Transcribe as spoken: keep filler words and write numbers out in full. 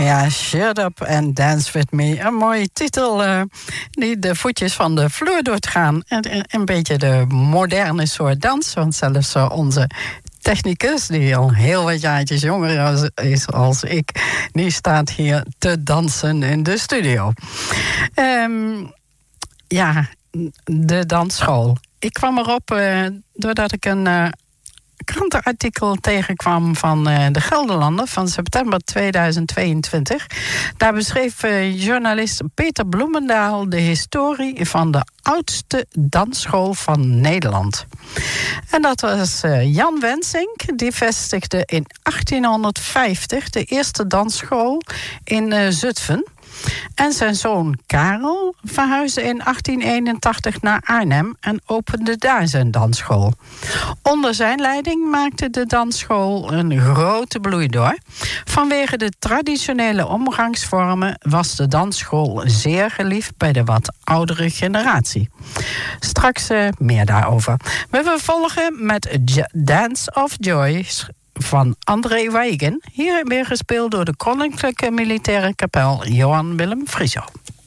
Ja, Shut Up and Dance With Me. Een mooie titel uh, die de voetjes van de vloer doorgaan. En een beetje de moderne soort dans. Want zelfs uh, onze technicus, die al heel wat jaartjes jonger is als ik, die staat hier te dansen in de studio. Um, ja, de dansschool. Ik kwam erop uh, doordat ik een uh, krantenartikel tegenkwam van uh, de Gelderlander van september tweeduizend tweeëntwintig. Daar beschreef uh, journalist Peter Bloemendaal de historie van de oudste dansschool van Nederland. En dat was uh, Jan Wensink. Die vestigde in achttienhonderdvijftig de eerste dansschool in uh, Zutphen. En zijn zoon Karel verhuisde in achttien eenentachtig naar Arnhem en opende daar zijn dansschool. Onder zijn leiding maakte de dansschool een grote bloei door. Vanwege de traditionele omgangsvormen was de dansschool zeer geliefd bij de wat oudere generatie. Straks uh, meer daarover. We vervolgen met Dance of Joy van André Weigen. Hier weer gespeeld door de Koninklijke Militaire Kapel Johan Willem Frieso.